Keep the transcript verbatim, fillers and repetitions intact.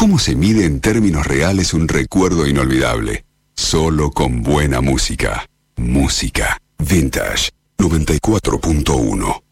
¿Cómo se mide en términos reales un recuerdo inolvidable? Solo con buena música. Música. Vintage noventa y cuatro punto uno.